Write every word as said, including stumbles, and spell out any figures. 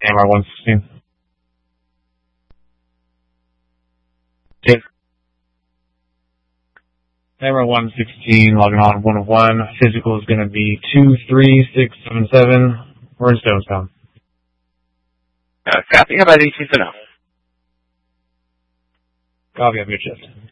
A M R one sixteen. Yes. A M R one sixteen, logging on one oh one. Physical is going to be two three six seven seven. We're in Stonestown. Uh, copy. How about eighteen for now? Copy, have a good shift.